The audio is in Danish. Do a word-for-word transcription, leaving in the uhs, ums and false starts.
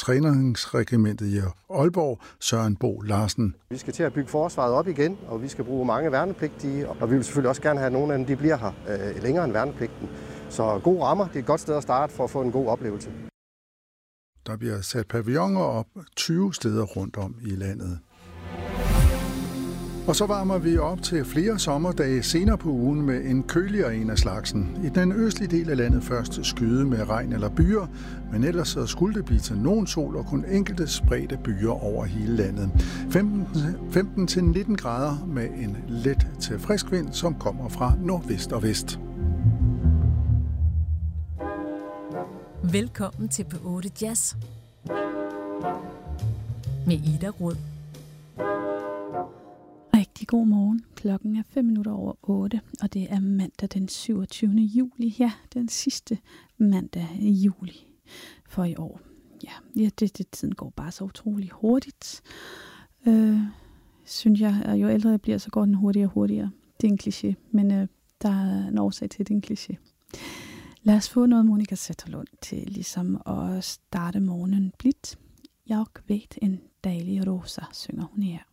træningsregimentet i Aalborg, Søren Bo Larsen. Vi skal til at bygge forsvaret op igen, og vi skal bruge mange værnepligtige, og vi vil selvfølgelig også gerne have, at nogle af dem de bliver her øh, længere end værnepligten. Så gode rammer, det er et godt sted at starte for at få en god oplevelse. Der bliver sat pavilloner op tyve steder rundt om i landet. Og så varmer vi op til flere sommerdage senere på ugen med en køligere en af slagsen. I den østlige del af landet først skyde med regn eller byer, men ellers så skulle det blive til nogen sol og kun enkelte spredte byer over hele landet. femten til nitten grader med en let til frisk vind, som kommer fra nordvest og vest. Velkommen til P otte Jazz med Ida Rød. Rigtig god morgen. Klokken er fem minutter over otte, og det er mandag den syvogtyvende juli. Ja, den sidste mandag i juli for i år. Ja, ja det, det, tiden går bare så utrolig hurtigt. Øh, synes jeg, at jo ældre jeg bliver, så går den hurtigere og hurtigere. Det er en kliché, men øh, der er en årsag til, at det er en kliché. Lad os få noget Monica Zetterlund til ligesom at starte morgenen blidt. Jeg vet en dejlig rosa, synger hun her.